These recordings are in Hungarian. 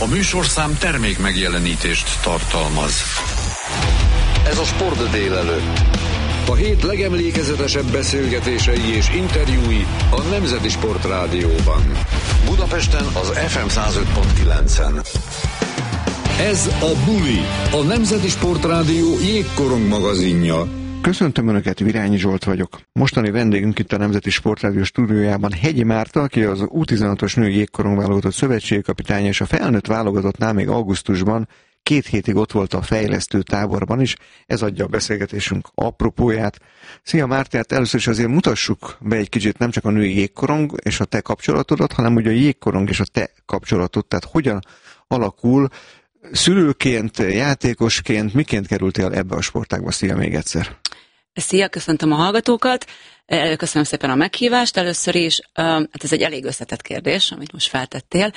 A műsorszám termék megjelenítést tartalmaz. Ez a Sport délelőtt. A hét legemlékezetesebb beszélgetései és interjúi a Nemzeti Sport Rádióban. Budapesten az FM 105.9-en. Ez a Buli, a Nemzeti Sport Rádió jégkorong magazinja. Köszöntöm Önöket, Virányi Zsolt vagyok. Mostani vendégünk itt a Nemzeti Sportrádió stúdiójában Hegyi Márta, aki az U16-os női jégkorong válogatott szövetségkapitánya, és a felnőtt válogatottnál még augusztusban 2 hétig ott volt a fejlesztő táborban is. Ez adja a beszélgetésünk apropóját. Szia Márta, hát először is azért mutassuk be egy kicsit nem csak a női jégkorong és a te kapcsolatodat, hanem ugye a jégkorong és a te kapcsolatod, tehát hogyan alakul szülőként, játékosként, miként kerültél ebbe a sportágba? Szia még egyszer! Szia, köszöntöm a hallgatókat! Köszönöm szépen a meghívást először is. Hát ez egy elég összetett kérdés, amit most feltettél.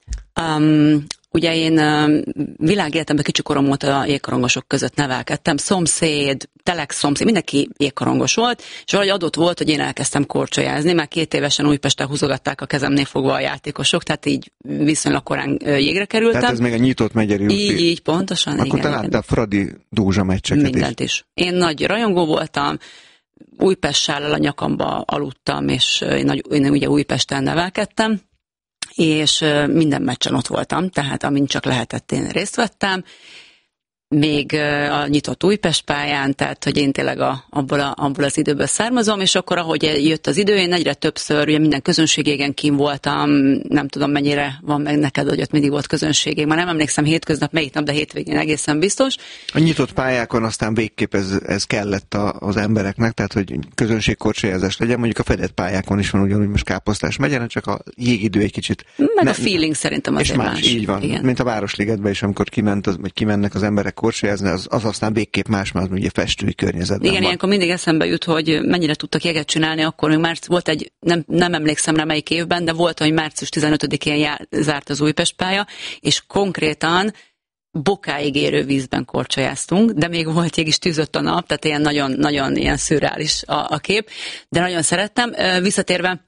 Ugye én világéletemben kicsi korom óta jégkorongosok között nevelkedtem, szomszéd, telekszomszéd, mindenki jégkorongos volt, és valahogy adott volt, hogy én elkezdtem korcsolyázni, már 2 évesen Újpesten húzogatták a kezemnél fogva a játékosok, tehát így viszonylag korán jégre kerültem. Tehát ez még a nyitott megyeri úti. Így, pontosan. Akkor te láttál Fradi Dózsa meccseket mindent is. Én nagy rajongó voltam, Újpest sállal a nyakamba aludtam, és én ugye Újpesten nevelkedtem, és minden meccsen ott voltam, tehát amint csak lehetett, én részt vettem, még a nyitott Újpest pályán, tehát hogy én tényleg abból az időből származom, és akkor ahogy jött az idő, én egyre többször, ugye minden közönségégen kín voltam, nem tudom mennyire van meg neked, hogy ott mindig volt közönségég, már nem emlékszem hétköznap, melyik nap, de hétvégén egészen biztos. A nyitott pályákon aztán végképp ez kellett az embereknek, tehát hogy közönségkorcsolyázás legyen, mondjuk a fedett pályákon is van ugyanúgy most Káposztás megyen, csak a jégidő egy kicsit. Meg a feeling szerintem azért más. Így van, igen. Mint a Városligetben is, amikor kimennek az emberek korcsolyazni, az aztán végképp más, mert ugye festői környezetben igen, ilyenkor mindig eszembe jut, hogy mennyire tudtak jeget csinálni, akkor még volt egy, nem emlékszem rá melyik évben, de volt, hogy március 15-én zárt az Újpest pálya, és konkrétan bokáig érő vízben korcsolyáztunk, de még volt jég is, tűzött a nap, tehát ilyen nagyon ilyen szürreális a kép, de nagyon szerettem. Visszatérve,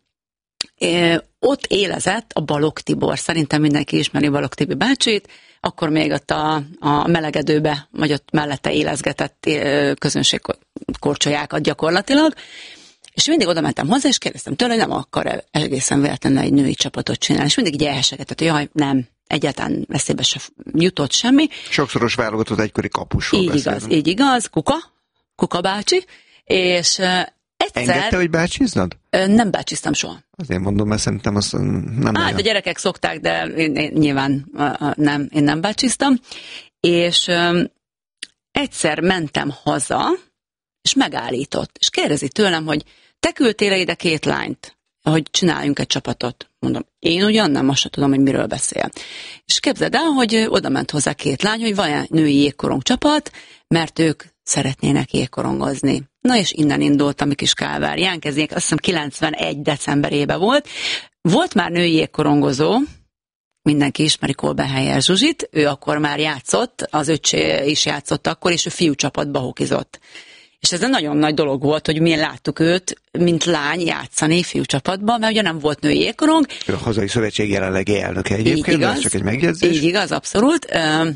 ott élezett a Balogh Tibor, szerintem mindenki ismeri Balogh Tibi bácsit, akkor még ott a melegedőbe, vagy ott mellette élezgetett közönségkorcsolyákat gyakorlatilag, és mindig oda mentem hozzá, és kérdeztem tőle, hogy nem akar egészen véletlenül egy női csapatot csinálni, és mindig így elhesegetett, hogy jaj, nem, egyáltalán eszébe se jutott semmi. Sokszoros válogatott egykori kapusról beszélünk. Így igaz, Kuka bácsi, és egyszer... Engedte, hogy bácsiznad? Nem bácsiztam soha. Azért mondom, mert szerintem azt nem... Hát a gyerekek szokták, de én nyilván én nem bácsiztam. És egyszer mentem haza, és megállított. És kérdezi tőlem, hogy te küldtél ide 2 lányt, hogy csináljunk egy csapatot. Mondom, én ugyan nem, azt sem tudom, hogy miről beszél. És képzeld el, hogy oda ment hozzá 2 lány, hogy van egy női jégkorong csapat, mert ők szeretnének jégkorongozni. Na és innen indult a mi kis kálváriánk, ez azt hiszem 91 decemberében volt. Volt már női jégkorongozó, mindenki ismeri Kolbenhelyer Zsuzsit, ő akkor már játszott, az öccse is játszott akkor, és ő fiú csapatba hokizott. És ez egy nagyon nagy dolog volt, hogy milyen láttuk őt, mint lány játszani fiú csapatban, mert ugye nem volt női jégkorong. Ő a hazai szövetség jelenlegi elnöke egyébként, ez csak egy megjegyzés. Így igaz, abszolút.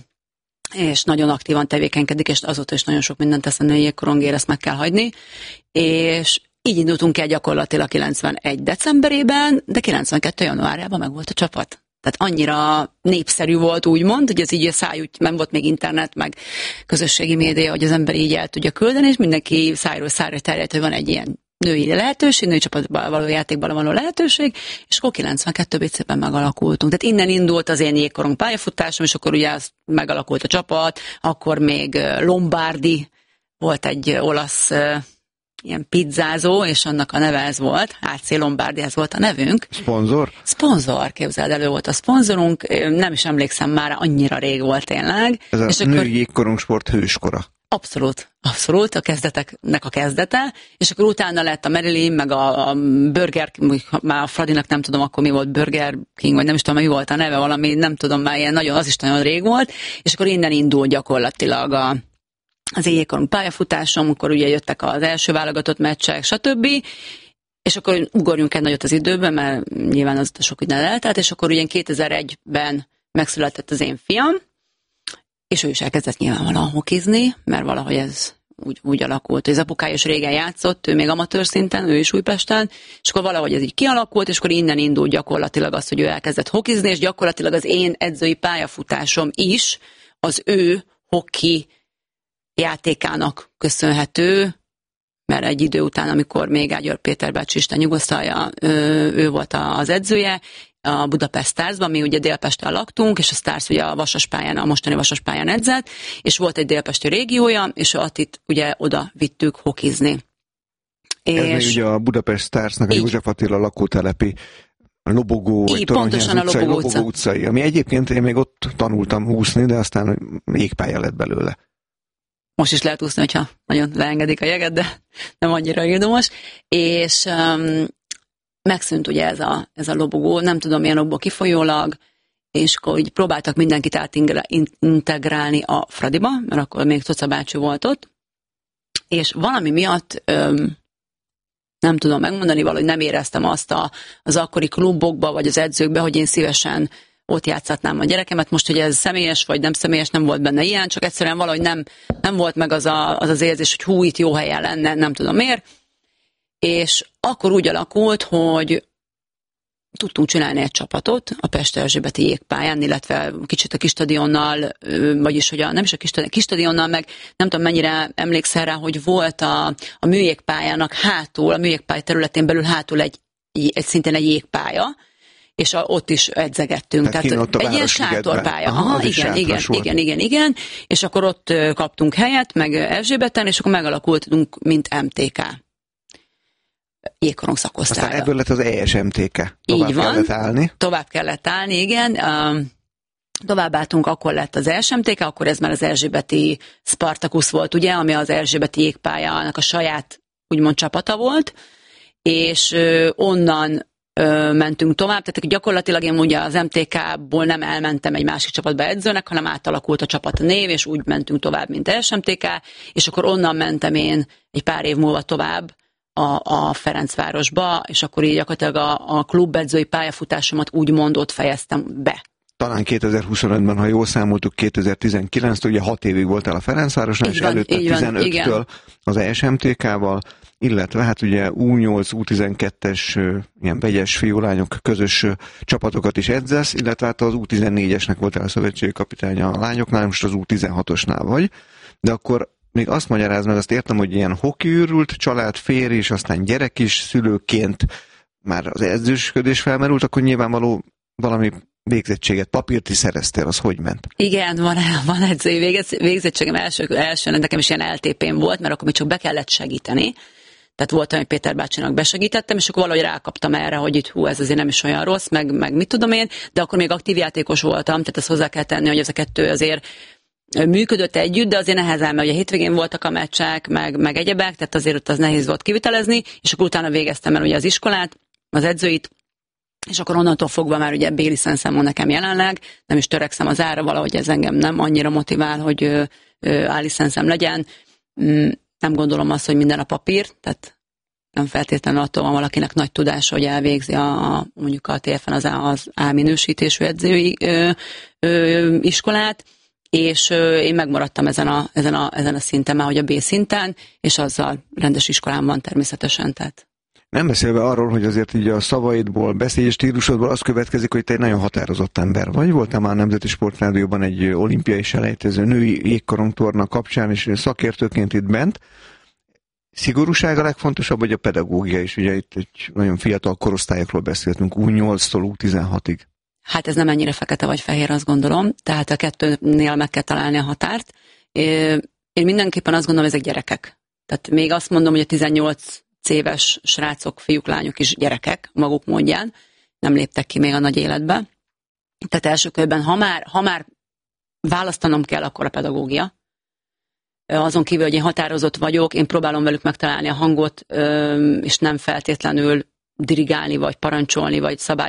És nagyon aktívan tevékenykedik, és azóta is nagyon sok mindent tesz a női jégkorongért, ezt meg kell hagyni. És így indultunk el gyakorlatilag 91 decemberében, de 92 januárjában meg volt a csapat. Tehát annyira népszerű volt, úgymond, hogy ez így a száj, nem volt még internet, meg közösségi média, hogy az ember így el tudja küldeni, és mindenki szájról szájra terjedt, hogy van egy ilyen női lehetőség, női csapatban való játékban való lehetőség, és akkor 92 szépen megalakultunk. Tehát innen indult az én jégkorong pályafutásom, és akkor ugye megalakult a csapat, akkor még Lombardi volt egy olasz ilyen pizzázó, és annak a neve ez volt, HC Lombardi, ez volt a nevünk. Szponzor, képzeld, elő volt a szponzorunk, nem is emlékszem már, annyira rég volt tényleg. Ez és a női jégkorongsport hőskora. Abszolút, a kezdeteknek a kezdete, és akkor utána lett a Marilyn, meg a Burger King, már a Fradinak nem tudom, akkor mi volt Burger King, vagy nem is tudom, mi volt a neve, valami, nem tudom, már ilyen nagyon, az is nagyon rég volt, és akkor innen indult gyakorlatilag az jégkorong pályafutásom, amikor ugye jöttek az első válogatott meccsek, stb., és akkor ugorjunk egy nagyot az időben, mert nyilván az sok minden eltelt, és akkor ugye 2001-ben megszületett az én fiam, és ő is elkezdett nyilvánvalóan hokizni, mert valahogy ez úgy alakult, hogy az apukája is régen játszott, ő még amatőr szinten, ő is Újpesten, és akkor valahogy ez így kialakult, és akkor innen indult gyakorlatilag az, hogy ő elkezdett hokizni, és gyakorlatilag az én edzői pályafutásom is az ő hoki játékának köszönhető, mert egy idő után, amikor még Ágyör Péter bácsi Isten nyugosztalja, ő volt az edzője, a Budapest Starsban, mi ugye Délpesten laktunk, és a Stars ugye a Vasaspályán, a mostani Vasaspályán edzett, és volt egy délpesti régiója, és Attit ugye oda vittük hokizni. Ez ugye a Budapest Starsnak a József Attila lakótelepi Lobogó, vagy Lobogó utcai, ami egyébként én még ott tanultam úszni, de aztán jégpálya lett belőle. Most is lehet úszni, hogyha nagyon leengedik a jeget, de nem annyira érdemes. És megszűnt ugye ez a lobogó, nem tudom milyen okból kifolyólag, és akkor így próbáltak mindenkit átintegrálni a Fradiba, mert akkor még Coca bácsi volt ott, és valami miatt nem tudom megmondani, valahogy nem éreztem azt az akkori klubokba, vagy az edzőkbe, hogy én szívesen ott játszhatnám a gyerekemet. Most, hogy ez személyes, vagy nem személyes, nem volt benne ilyen, csak egyszerűen valahogy nem volt meg az érzés, hogy hú, itt jó helyen lenne, nem tudom miért. És akkor úgy alakult, hogy tudtunk csinálni egy csapatot a Pest Erzsébeti jégpályán, illetve kicsit a Kisstadionnal, vagyis hogy nem is a Kisstadionnal, meg nem tudom mennyire emlékszel rá, hogy volt a műjégpályának hátul, a műjégpálya területén belül hátul szintén egy jégpálya, és ott is edzegettünk. Tehát egy ilyen sátorpálya. Igen. És akkor ott kaptunk helyet, meg Erzsébeten, és akkor megalakultunk, mint MTK. Jégkorong szakosztályra. Aztán ebből lett az ESMTK. Tovább kellett állni, igen. Tovább álltunk, akkor lett az ESMTK, akkor ez már az erzsébeti Spartacus volt, ugye, ami az erzsébeti jégpályának a saját, úgymond csapata volt, és onnan mentünk tovább, tehát gyakorlatilag én ugye az MTK-ból nem elmentem egy másik csapatba edzőnek, hanem átalakult a csapat név, és úgy mentünk tovább, mint ESMTK, és akkor onnan mentem én egy pár év múlva tovább a Ferencvárosba, és akkor így gyakorlatilag a klubedzői pályafutásomat úgymond ott fejeztem be. Talán 2025-ben, ha jól számoltuk, 2019-től, ugye 6 évig voltál a Ferencvárosnál, és előtte 15-től az ESMTK-val, illetve hát ugye U8, U12-es ilyen vegyes fiúlányok közös csapatokat is edzesz, illetve hát az U14-esnek voltál a szövetségi kapitánya a lányoknál, most az U16-osnál vagy, de akkor még azt magyarázd meg, azt értem, hogy ilyen hokiűrült család, férj és aztán gyerek is szülőként már az edzősködés felmerült, akkor nyilvánvaló valami végzettséget, papírt is szereztél, az hogy ment? Igen, van edzői végzettségem, első nekem is ilyen LTP-n volt, mert akkor még csak be kellett segíteni. Tehát voltam, hogy Péter bácsinak besegítettem, és akkor valahogy rákaptam erre, hogy itt ez azért nem is olyan rossz, meg mit tudom én, de akkor még aktív játékos voltam, tehát ezt hozzá kell tenni, hogy ez a kettő azért működött együtt, de azért nehezen, mert ugye hétvégén voltak a meccsek, meg egyebek, tehát azért ott az nehéz volt kivitelezni, és akkor utána végeztem el ugye az iskolát, az edzőit, és akkor onnantól fogva már ugye B-licenszem van nekem jelenleg, nem is törekszem az ára, valahogy ez engem nem annyira motivál, hogy A-licenszem legyen. Nem gondolom azt, hogy minden a papír, tehát nem feltétlenül attól van valakinek nagy tudása, hogy elvégzi mondjuk a TFN az A-minősítésű edzői iskolát, és én megmaradtam ezen a szinten, már hogy a B szinten, és azzal rendes iskolám van természetesen. Tehát. Nem beszélve arról, hogy azért így a szavaidból, beszélés stílusodból az következik, hogy te egy nagyon határozott ember vagy. Voltál már a Nemzeti Sportrádióban egy olimpiai selejtező női jégkorongtorna kapcsán, és szakértőként itt bent. Szigorúság a legfontosabb, vagy a pedagógia is? Ugye itt egy nagyon fiatal korosztályokról beszéltünk, U8-tól U16-ig. Hát ez nem ennyire fekete vagy fehér, azt gondolom. Tehát a kettőnél meg kell találni a határt. Én mindenképpen azt gondolom, ezek gyerekek. Tehát még azt mondom, hogy a 18 éves srácok, fiúk, lányok is gyerekek maguk módján, nem léptek ki még a nagy életbe. Tehát első körben, ha már választanom kell, akkor a pedagógia. Azon kívül, hogy én határozott vagyok, én próbálom velük megtalálni a hangot, és nem feltétlenül dirigálni, vagy parancsolni, vagy szabályokat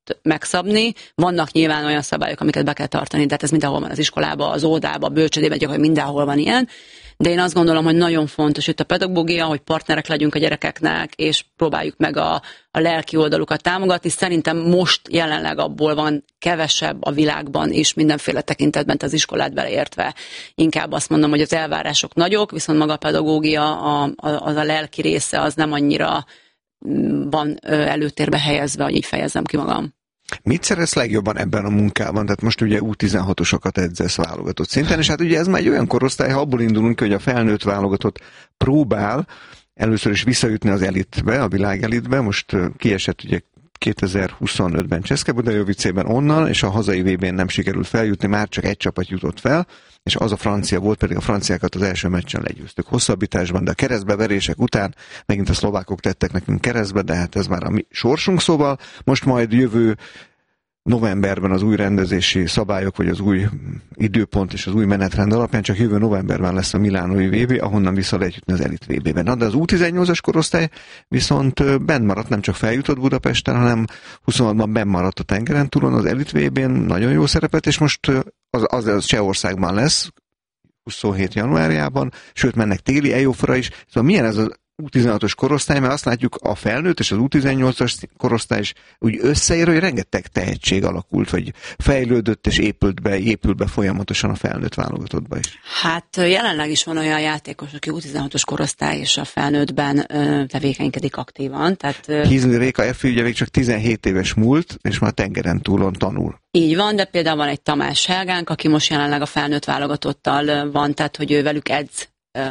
tudott megszabni. Vannak nyilván olyan szabályok, amiket be kell tartani, de hát ez mindenhol van, az iskolában, az óvodában, a bölcsődében, gyakorlatilag mindenhol van ilyen. De én azt gondolom, hogy nagyon fontos itt a pedagógia, hogy partnerek legyünk a gyerekeknek, és próbáljuk meg a lelki oldalukat támogatni. Szerintem most jelenleg abból van kevesebb a világban is mindenféle tekintetben, az iskolát beleértve. Inkább azt mondom, hogy az elvárások nagyok, viszont maga a pedagógia, az a lelki része, az nem annyira van előtérbe helyezve, hogy így fejezzem ki magam. Mit szeretsz legjobban ebben a munkában? Tehát most ugye U16-osokat edzesz válogatott szinten, és hát ugye ez már egy olyan korosztály, ha abból indulunk, hogy a felnőtt válogatott próbál először is visszajutni az elitbe, a világ elitbe, most kiesett ugye 2025-ben Cseszke-Budajovicében onnan, és a hazai VB-n nem sikerült feljutni, már csak egy csapat jutott fel, és az a francia volt, pedig a franciákat az első meccsen legyőztük hosszabbításban, de a keresztbeverések után megint a szlovákok tettek nekünk keresztbe, de hát ez már a mi sorsunk, szóval most majd jövő novemberben az új rendezési szabályok, vagy az új időpont és az új menetrend alapján csak jövő novemberben lesz a milánói VB, ahonnan vissza lehet jutni az elit VB-ben. Na, de az U18-as korosztály viszont benn maradt, nem csak feljutott Budapesten, hanem 26-ban benn maradt a tengeren túlon az elit VB-n, nagyon jó szerepet, és most az Csehországban lesz, 27 januárjában, sőt mennek téli EOF-ra is. Szóval milyen ez az U16-os korosztály, mert azt látjuk, a felnőtt és az U18-as korosztály is úgy összeér, hogy rengeteg tehetség alakult, vagy fejlődött és épült be folyamatosan a felnőtt válogatottba is. Hát jelenleg is van olyan játékos, aki U16-os korosztály és a felnőttben tevékenykedik aktívan. Hízli Réka F. ugye még csak 17 éves múlt, és már tengeren túlon tanul. Így van, de például van egy Tamás Helgánk, aki most jelenleg a felnőtt válogatottal van, tehát hogy ő velük edz,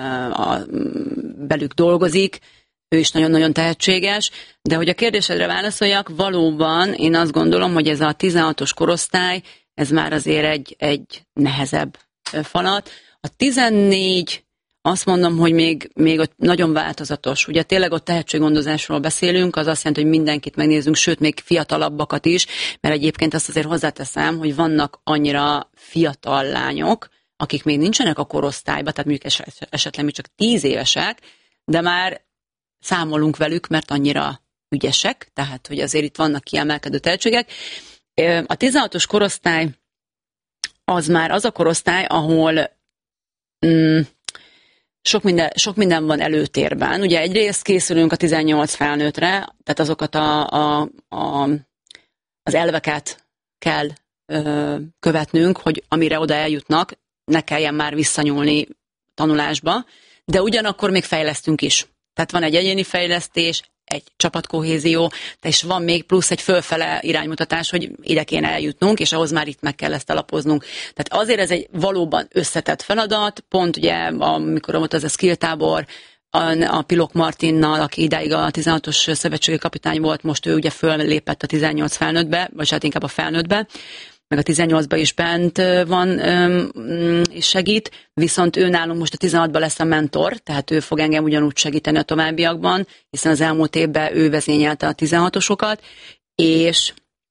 belük dolgozik, ő is nagyon-nagyon tehetséges, de hogy a kérdésedre válaszoljak, valóban én azt gondolom, hogy ez a 16-os korosztály, ez már azért egy nehezebb falat. A 14, azt mondom, hogy még ott nagyon változatos. Ugye tényleg ott tehetséggondozásról beszélünk, az azt jelenti, hogy mindenkit megnézzünk, sőt, még fiatalabbakat is, mert egyébként azt azért hozzáteszem, hogy vannak annyira fiatal lányok, akik még nincsenek a korosztályban, tehát mondjuk esetleg mi csak 10 évesek, de már számolunk velük, mert annyira ügyesek, tehát hogy azért itt vannak kiemelkedő tehetségek. A 16-os korosztály az már az a korosztály, ahol sok minden van előtérben. Ugye egyrészt készülünk a 18 felnőttre, tehát azokat az elveket kell követnünk, hogy amire oda eljutnak, ne kelljen már visszanyúlni tanulásba, de ugyanakkor még fejlesztünk is. Tehát van egy egyéni fejlesztés, egy csapatkohézió, és van még plusz egy fölfele iránymutatás, hogy ide kéne eljutnunk, és ahhoz már itt meg kell ezt alapoznunk. Tehát azért ez egy valóban összetett feladat, pont ugye, amikor volt az a skill tábor, a Pilok Martinnal, aki idáig a 16-os szövetségi kapitány volt, most ő ugye föllépett a 18 felnőttbe, vagy hát inkább a felnőttbe, meg a 18-ban is bent van és segít, viszont ő nálunk most a 16-ban lesz a mentor, tehát ő fog engem ugyanúgy segíteni a továbbiakban, hiszen az elmúlt évben ő vezényelte a 16-osokat, és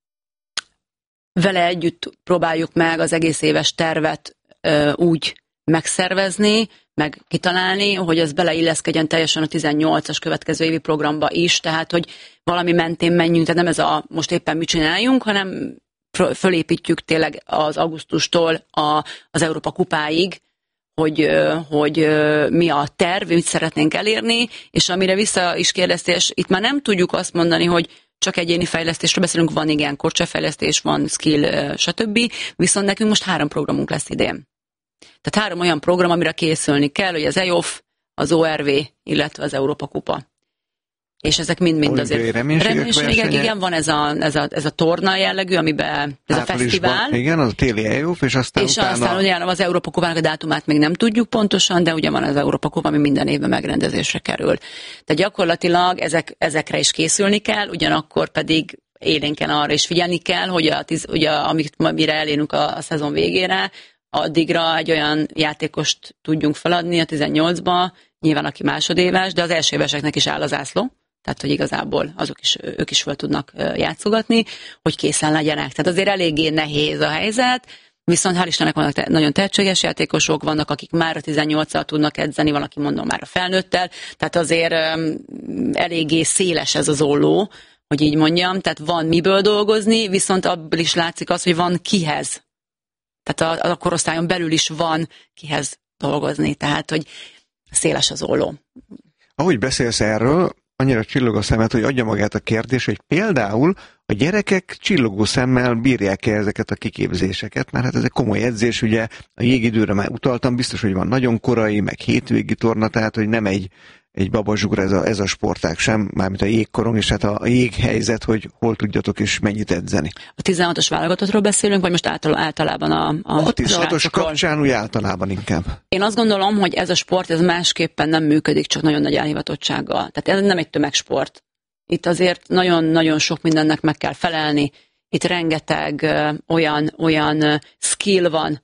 vele együtt próbáljuk meg az egész éves tervet úgy megszervezni, meg kitalálni, hogy az beleilleszkedjen teljesen a 18-as következő évi programba is, tehát hogy valami mentén menjünk, tehát nem ez a most éppen mit csináljunk, hanem fölépítjük tényleg az augusztustól az Európa kupáig, hogy mi a terv, mit szeretnénk elérni, és amire vissza is kérdeztél, és itt már nem tudjuk azt mondani, hogy csak egyéni fejlesztésről beszélünk, van igen, korcsafejlesztés, van skill, stb. Viszont nekünk most 3 programunk lesz idén. Tehát 3 olyan program, amire készülni kell, hogy az EOF, az ORV, illetve az Európa kupa. És ezek mind azért reménységek, igen, van ez a torna jellegű, amiben ez a fesztivál. Igen, az a téli EOF, és aztán ugye az Európa kupának a dátumát még nem tudjuk pontosan, de ugye van az Európa kupa, ami minden évben megrendezésre kerül. Tehát gyakorlatilag ezekre is készülni kell, ugyanakkor pedig élénken arra is figyelni kell, hogy mire elérünk a szezon végére, addigra egy olyan játékost tudjunk feladni a 18-ba, nyilván aki másodéves, de az első éveseknek is áll az zászló. Tehát, hogy igazából ők is fel tudnak játszogatni, hogy készen legyenek. Tehát azért eléggé nehéz a helyzet, viszont hál' Istennek vannak nagyon tehetséges játékosok, vannak, akik már a 18-al tudnak edzeni, van, aki mondom már a felnőttel, tehát azért eléggé széles ez az olló, hogy így mondjam, tehát van miből dolgozni, viszont abból is látszik az, hogy van kihez. Tehát a korosztályon belül is van kihez dolgozni, tehát hogy széles az olló. Ahogy beszélsz erről, annyira csillog a szemed, hogy adja magát a kérdés, hogy például a gyerekek csillogó szemmel bírják-e ezeket a kiképzéseket, mert hát ez egy komoly edzés, ugye a jégidőre már utaltam, biztos, hogy van nagyon korai, meg hétvégi torna, tehát hogy nem egy babazsúra ez a sportág sem, mármint a jégkorong, és hát a jéghelyzet, hogy hol tudjatok és mennyit edzeni. A 16-os válogatottról beszélünk, vagy most általában a 16-os kapcsán úgy általában inkább. Én azt gondolom, hogy ez a sport ez másképpen nem működik, csak nagyon nagy elhivatottsággal. Tehát ez nem egy tömegsport. Itt azért nagyon-nagyon sok mindennek meg kell felelni. Itt rengeteg olyan skill van,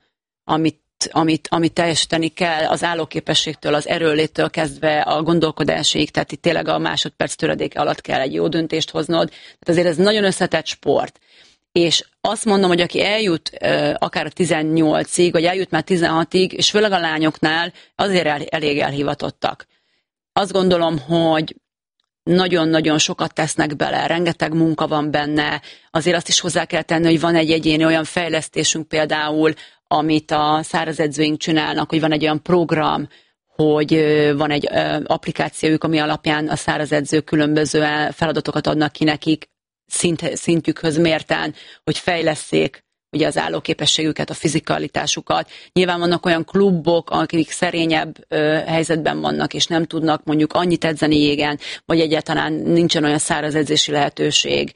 amit teljesíteni kell, az állóképességtől, az erőlétől kezdve a gondolkodásig, tehát itt tényleg a másodperc töredéke alatt kell egy jó döntést hoznod. Tehát azért ez nagyon összetett sport. És azt mondom, hogy aki eljut akár a 18-ig, vagy eljut már 16-ig, és főleg a lányoknál azért elég elhivatottak. Azt gondolom, hogy nagyon-nagyon sokat tesznek bele, rengeteg munka van benne, azért azt is hozzá kell tenni, hogy van egy egyéni olyan fejlesztésünk például, amit a szárazedzőink csinálnak, hogy van egy olyan program, hogy van egy applikációjuk, ami alapján a szárazedzők különböző feladatokat adnak ki nekik szintjükhöz mérten, hogy fejlesszék ugye az állóképességüket, a fizikalitásukat. Nyilván vannak olyan klubok, akik szerényebb helyzetben vannak, és nem tudnak mondjuk annyit edzeni jégen, vagy egyáltalán nincsen olyan szárazedzési lehetőség,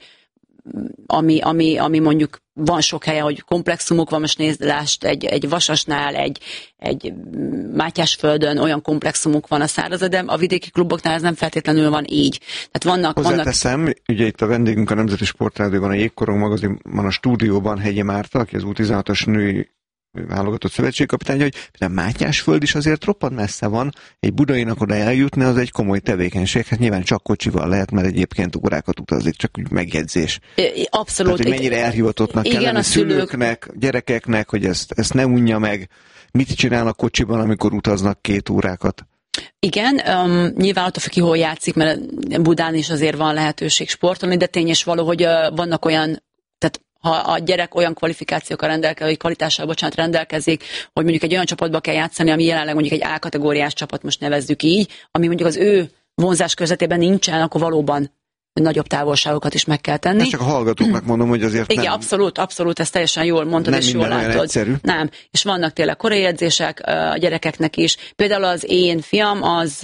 ami mondjuk van sok helyen, hogy komplexumok van, most nézd, lásd, egy Vasasnál, egy Mátyásföldön olyan komplexumok van a szárazad, de a vidéki kluboknál ez nem feltétlenül van így. Tehát Hozzáteszem, ugye itt a vendégünk a Nemzeti Sportrádióban, a Jégkorong magazinban, a stúdióban Hegyi Márta, aki az U16-os női válogatott szövetségkapitány, hogy a Mátyásföld is azért roppant messze van, egy budainak oda eljutni, az egy komoly tevékenység, hát nyilván csak kocsival lehet, mert egyébként órákat utazik, csak úgy megjegyzés. Abszolút. Tehát, hogy mennyire elhivatottnak kell lenni szülőknek, gyerekeknek, hogy ezt ne unja meg, mit csinálnak kocsiban, amikor utaznak 2 órákat. Igen, nyilván attól függ ki, hol játszik, mert Budán is azért van lehetőség sportolni, de tény és való, hogy vannak olyan, tehát ha a gyerek olyan kvalifikációkkal rendelkezik, vagy kvalitással, rendelkezik, hogy mondjuk egy olyan csapatba kell játszani, ami jelenleg mondjuk egy A-kategóriás csapat, most nevezzük így, ami mondjuk az ő vonzás közvetében nincsen, akkor valóban nagyobb távolságokat is meg kell tenni. Ezt csak a hallgatóknak mondom, hogy azért igen, abszolút, ezt teljesen jól mondtad, nem és jól látod. Egyszerű. Nem, és vannak tényleg korai edzések a gyerekeknek is. Például az én fiam az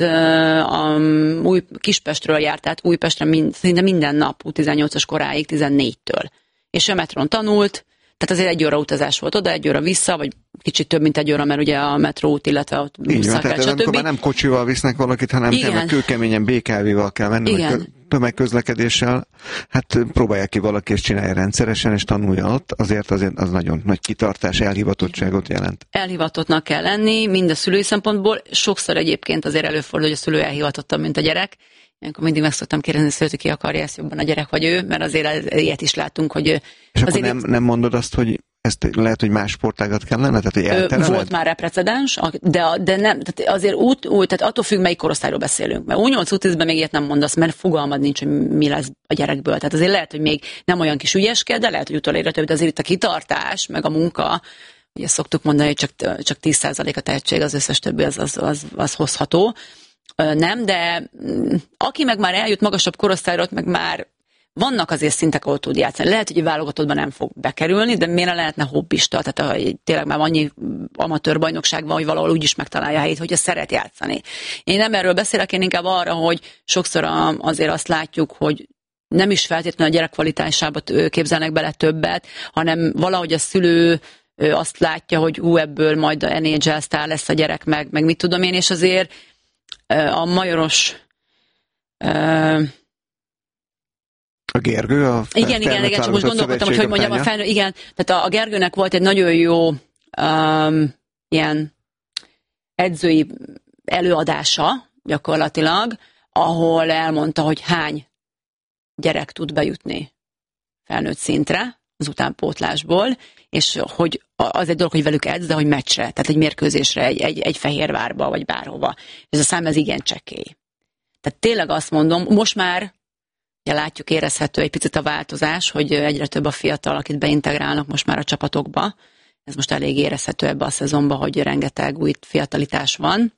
Kispestről járt, tehát Újpestre szinte minden nap, 18-as koráig, 14-től. És a metron tanult, tehát azért 1 óra utazás volt oda, 1 óra vissza, vagy kicsit több, mint 1 óra, mert ugye a metróút, illetve a busszal kell, stb. Amikor már nem kocsival visznek valakit, hanem tényleg kőkeményen BKV-val kell menni, vagy tömegközlekedéssel. Hát próbálják ki valaki, és csinálja rendszeresen, és tanulja ott, azért az nagyon nagy kitartás, elhivatottságot jelent. Elhivatottnak kell lenni, mind a szülői szempontból. Sokszor egyébként azért előfordul, hogy a szülő elhivatottabb, mint a gyerek. Ilyenkor mindig meg szoktam kérdezni, hogy ki akarja ezt jobban, a gyerek vagy ő, mert azért ilyet is látunk, hogy... És azért akkor nem mondod azt, hogy ezt lehet, hogy más sportágat kellene? Tehát, hogy eltereled? Volt már rá precedens, de nem, tehát azért tehát attól függ, melyik korosztályról beszélünk. Mert U8-U10-ben még ilyet nem mondasz, mert fogalmad nincs, hogy mi lesz a gyerekből. Tehát azért lehet, hogy még nem olyan kis ügyeskedő, de lehet, hogy utolérre több, de azért itt a kitartás, meg a munka, ugye szoktuk mondani, hogy csak 10% a tehetség, az összes többi az hozható. Nem, de aki meg már eljut magasabb korosztályra, meg már vannak azért szintek, ahol tud játszani. Lehet, hogy válogatottban nem fog bekerülni, de miért lehetne hobbista? Tehát tényleg már annyi amatőr bajnokság van, hogy valahol úgy is megtalálja a helyét, hogy szeret játszani. Én nem erről beszélek, én inkább arra, hogy sokszor azért azt látjuk, hogy nem is feltétlenül a gyerek kvalitásába képzelnek bele többet, hanem valahogy a szülő azt látja, hogy ebből majd a NHL sztár lesz a gyerek, meg mit tudom én, és azért a majoros... A Gergő? Igen, csak most gondolkodtam, hogy mondjam, a felnőtt, igen, tehát a Gergőnek volt egy nagyon jó ilyen edzői előadása gyakorlatilag, ahol elmondta, hogy hány gyerek tud bejutni felnőtt szintre az utánpótlásból, és hogy az egy dolog, hogy velük edz, de hogy meccsre, tehát egy mérkőzésre, egy Fehérvárba, vagy bárhova. Ez a szám, ez igen csekély. Tehát tényleg azt mondom, most már Ugye látjuk, érezhető egy picit a változás, hogy egyre több a fiatal, akit beintegrálnak most már a csapatokba. Ez most elég érezhető ebbe a szezonban, hogy rengeteg új fiatalitás van.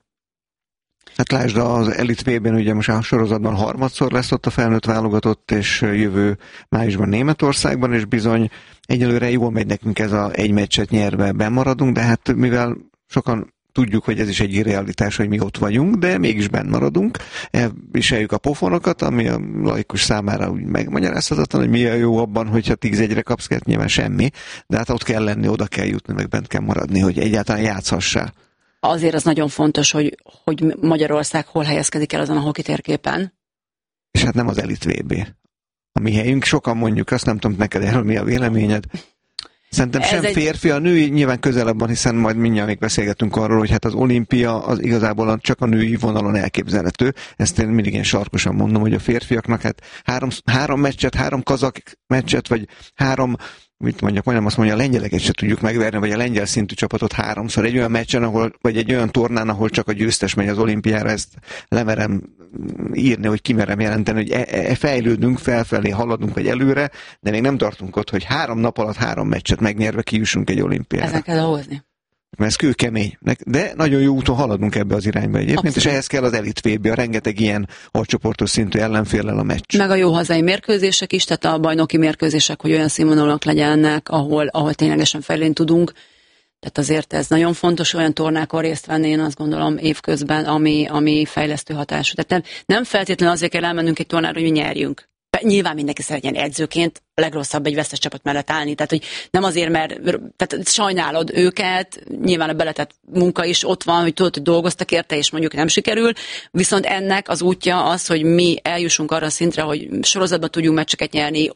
Hát lásd, az Elite V-ben ugye most a sorozatban harmadszor lesz ott a felnőtt válogatott, és jövő májusban Németországban, és bizony egyelőre jól megy nekünk ez a egy meccset nyerve bennmaradunk, de hát mivel sokan tudjuk, hogy ez is egy realitás, hogy mi ott vagyunk, de mégis benn maradunk, viseljük a pofonokat, ami a laikus számára úgy megmagyarázhatatlan, hogy mi a jó abban, hogyha 10-1-re kapsz, nyilván semmi, de hát ott kell lenni, oda kell jutni, meg bent kell maradni, hogy egyáltalán játszhassál. Azért az nagyon fontos, hogy Magyarország hol helyezkedik el azon a hoki térképen. És hát nem az Elite VB. A mi helyünk, sokan mondjuk, azt nem tudom neked erről mi a véleményed. Szerintem sem férfi, a női nyilván közelebb van, hiszen majd mindjárt még beszélgetünk arról, hogy hát az olimpia az igazából csak a női vonalon elképzelhető. Ezt én mindig ilyen sarkosan mondom, hogy a férfiaknak hát három meccset, 3 kazak meccset, vagy 3, mit mondjak, majdnem azt mondja, a lengyeleket se tudjuk megverni, vagy a lengyel szintű csapatot 3-szor. Egy olyan meccsen, vagy egy olyan tornán, ahol csak a győztes megy az olimpiára, ezt lemerem írni, hogy kimerem jelenteni, hogy fejlődünk, felfelé haladunk, vagy előre, de még nem tartunk ott, hogy 3 nap alatt 3 meccset megnyerve kijussunk egy olimpiára. Ezen kell dolgozni. Mert ez kőkemény. De nagyon jó úton haladunk ebbe az irányba egyébként, abszolút. És ehhez kell az Elite VB, a rengeteg ilyen alcsoportos szintű ellenféllel a meccs. Meg a jó hazai mérkőzések is, tehát a bajnoki mérkőzések, hogy olyan színvonalak legyenek, ahol ténylegesen fejlődni tudunk. Tehát azért ez nagyon fontos, olyan tornákon részt venni, én azt gondolom évközben, ami fejlesztő hatású. Tehát nem feltétlenül azért kell elmennünk egy tornára, hogy mi nyerjünk. Nyilván mindenki szeretjen edzőként a legrosszabb egy vesztes csapat mellett állni, tehát hogy nem azért, mert tehát sajnálod őket, nyilván a beletett munka is ott van, hogy tudod, hogy dolgoztak érte, és mondjuk nem sikerül, viszont ennek az útja az, hogy mi eljussunk arra a szintre, hogy sorozatban tudjunk meccseket nyerni,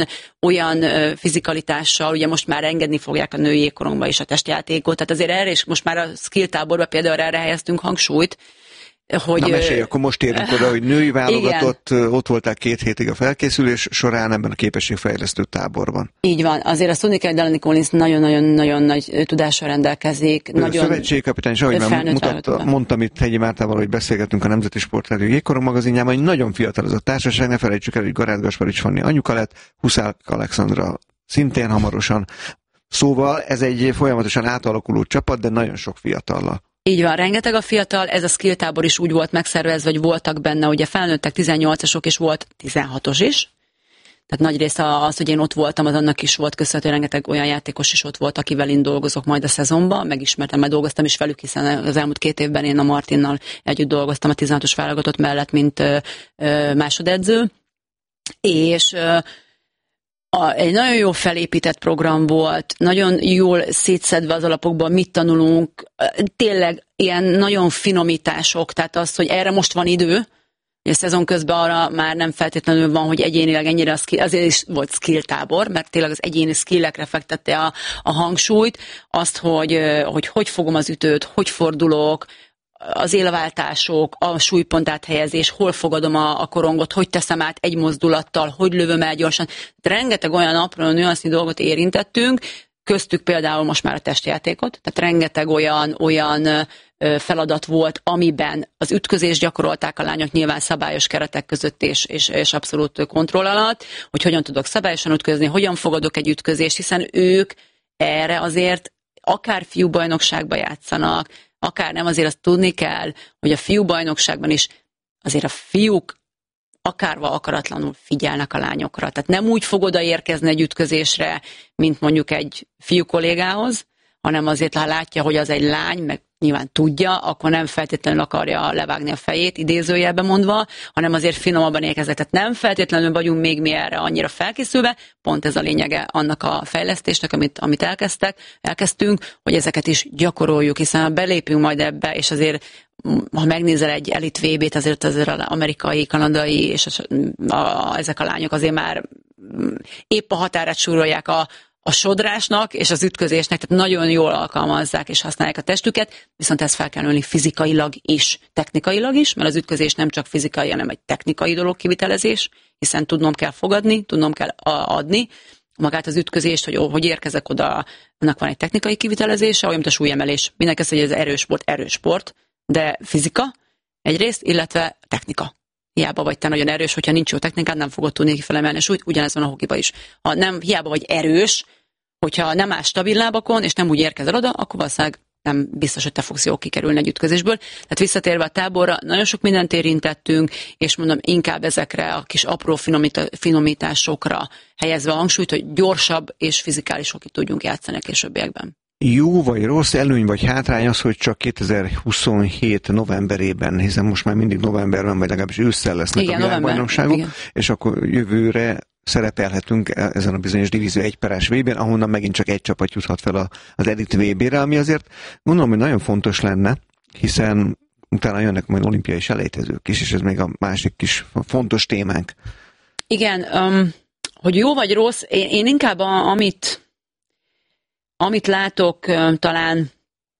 olyan fizikalitással, ugye most már engedni fogják a női jégkorongba is a testjátékot, tehát azért erre is most már a skill táborban például erre helyeztünk hangsúlyt, hogy... Na mesélj, akkor most érünk oda, hogy női válogatott, ott voltál 2 hétig a felkészülés során ebben a képességfejlesztő táborban. Így van, azért azt tudni kell, hogy Delaney Collins nagyon-nagyon nagy tudással rendelkezik. Nagyon szövetségkapitány, és ahogy mondtam itt Hegyi Mártával, hogy beszélgetünk a Nemzeti Sportrádió jégkorong magazinjában, hogy nagyon fiatal ez a társaság, ne felejtsük el, hogy Garát Gasparics Fanni anyuka lett, Huszák Alexandra szintén hamarosan. Szóval ez egy folyamatosan átalakuló csapat, de nagyon sok fiatallal. Így van, rengeteg a fiatal, ez a skill tábor is úgy volt megszervezve, vagy voltak benne, ugye felnőttek 18-asok, és volt 16-os is. Tehát nagy része az, hogy én ott voltam, az annak is volt köszönhető, rengeteg olyan játékos is ott volt, akivel én dolgozok majd a szezonban, megismertem, mert dolgoztam is velük, hiszen az elmúlt 2 évben én a Martinnal együtt dolgoztam a 16-os válogatott mellett, mint másodedző. És egy nagyon jó felépített program volt, nagyon jól szétszedve az alapokból, mit tanulunk, tényleg ilyen nagyon finomítások, tehát az, hogy erre most van idő, a szezon közben arra már nem feltétlenül van, hogy egyénileg ennyire azért is volt skill tábor, mert tényleg az egyéni skillekre fektette a hangsúlyt, azt, hogy fogom az ütőt, hogy fordulok, az élváltások, a súlypont áthelyezés, hol fogadom a korongot, hogy teszem át egy mozdulattal, hogy lövöm el gyorsan. Rengeteg olyan apró nüansznyi dolgot érintettünk, köztük például most már a testjátékot, tehát rengeteg olyan feladat volt, amiben az ütközést gyakorolták a lányok nyilván szabályos keretek között és abszolút kontroll alatt, hogy hogyan tudok szabályosan ütközni, hogyan fogadok egy ütközést, hiszen ők erre azért akár fiúbajnokságba játszanak, akár nem, azért azt tudni kell, hogy a fiúbajnokságban is azért a fiúk akárva akaratlanul figyelnek a lányokra. Tehát nem úgy fog odaérkezni egy ütközésre, mint mondjuk egy fiú kollégához, hanem azért, ha látja, hogy az egy lány, meg nyilván tudja, akkor nem feltétlenül akarja levágni a fejét, idézőjelben mondva, hanem azért finomabban érkezik. Tehát nem feltétlenül vagyunk még mi erre annyira felkészülve, pont ez a lényege annak a fejlesztésnek, amit elkezdtünk, hogy ezeket is gyakoroljuk, hiszen ha belépünk majd ebbe, és azért ha megnézel egy Elite VB-t, azért az amerikai, kanadai, és ezek a lányok azért már épp a határát súrolják a sodrásnak és az ütközésnek, tehát nagyon jól alkalmazzák és használják a testüket, viszont ezt fel kell nőni fizikailag is, technikailag is, mert az ütközés nem csak fizikai, hanem egy technikai dolog kivitelezés, hiszen tudnom kell fogadni, tudnom kell adni magát az ütközést, hogy érkezek oda, annak van egy technikai kivitelezése, olyan, mint a súlyemelés. Mindenki azt, hogy ez erős sport, de fizika egyrészt, illetve technika. hiába vagy te nagyon erős, hogyha nincs jó technikád, nem fogod tudni felemelni súlyt, ugyanez van a hokiba is. Ha nem, hiába vagy erős, hogyha nem állsz stabil lábakon, és nem úgy érkezel oda, akkor valószínűleg nem biztos, hogy te fogsz jól kikerülni egy ütközésből. Tehát visszatérve a táborra, nagyon sok mindent érintettünk, és mondom, inkább ezekre a kis apró finomításokra helyezve a hangsúlyt, hogy gyorsabb és fizikális hokit tudjunk játszani a későbbiekben. Jó vagy rossz, előny vagy hátrány az, hogy csak 2027 novemberében, hiszen most már mindig novemberben, vagy legalábbis ősszel lesznek a világbajnokságok, és akkor jövőre szerepelhetünk ezen a bizonyos divízió 1/1 VB-n, ahonnan megint csak egy csapat juthat fel az Elite VB-re, ami azért gondolom, hogy nagyon fontos lenne, hiszen utána jönnek majd olimpiai selejtezők is, és ez még a másik kis fontos témánk. Igen, hogy jó vagy rossz, én inkább amit látok, talán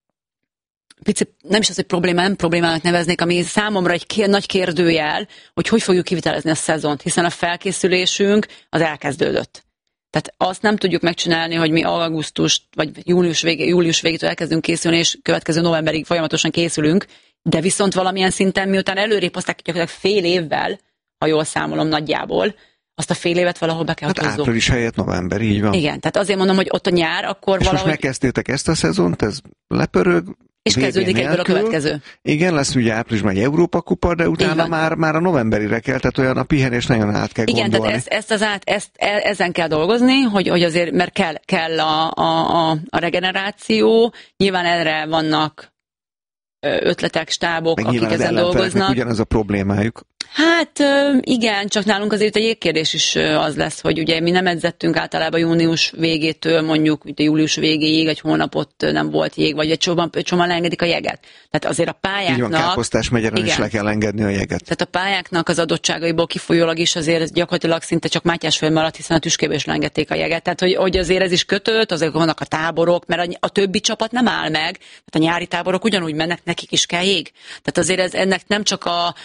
picit, nem is az, hogy nem problémának neveznék, ami számomra egy nagy kérdőjel, hogy fogjuk kivitelezni a szezont, hiszen a felkészülésünk az elkezdődött. Tehát azt nem tudjuk megcsinálni, hogy mi augusztus vagy július végétől elkezdünk készülni, és következő novemberig folyamatosan készülünk, de viszont valamilyen szinten, miután előrébb hozták gyakorlatilag fél évvel, ha jól számolom nagyjából, azt a fél évet valahol be kell hozzuk. Hát április helyett november, így van. Igen, tehát azért mondom, hogy ott a nyár, akkor és valahogy... most megkezdtétek ezt a szezont, ez lepörög. És kezdődik egyből a következő. Igen, lesz ugye áprilisban egy Európa kupa, de utána már a novemberire kell, tehát olyan a pihenés nagyon át kell gondolni. Igen, tehát ezen kell dolgozni, hogy azért, mert kell a regeneráció, nyilván erre vannak ötletek, stábok, akik ezen dolgoznak. Ugyanaz a problémájuk. Hát igen, csak nálunk azért egy jégkérdés is az lesz, hogy ugye mi nem edzettünk általában június végétől mondjuk július végéig, egy hónapot nem volt jég, vagy egy csomóan leengedik a jeget. Tehát azért a pályáknak... Így van, Káposztás megyeren is le kell engedni a jeget. Tehát a pályáknak az adottságaiból kifolyólag is azért gyakorlatilag szinte csak Mátyásföld maradt, hiszen a Tüskében is leengedték a jeget. Tehát hogy azért ez is kötött, azért vannak a táborok, mert a többi csapat nem áll meg, tehát a nyári táborok ugyanúgy mennek, nekik is kell jég. Tehát azért ennek nem csak